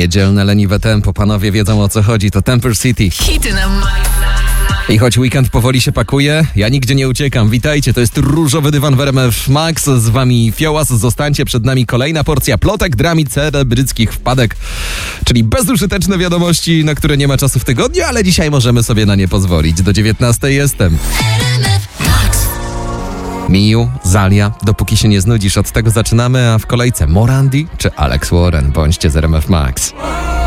Niedzielne leniwe tempo, panowie wiedzą o co chodzi, to Temper City. Hity na maksa. I choć weekend powoli się pakuje, ja nigdzie nie uciekam. Witajcie, to jest Różowy Dywan w RMF Max. Z wami Fiołas, zostańcie, przed nami kolejna porcja plotek, dram i celebryckich wpadek. Czyli bezużyteczne wiadomości, na które nie ma czasu w tygodniu, ale dzisiaj możemy sobie na nie pozwolić. Do 19 jestem. Miu, Zalia, dopóki się nie znudzisz, od tego zaczynamy, a w kolejce Morandi czy Alex Warren. Bądźcie z RMF Max.